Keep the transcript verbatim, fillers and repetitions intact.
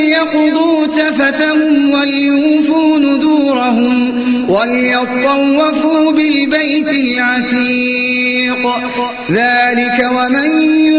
يقضوا تفتهم وليوفوا نذورهم وليطوفوا بالبيت العتيق ذلك ومن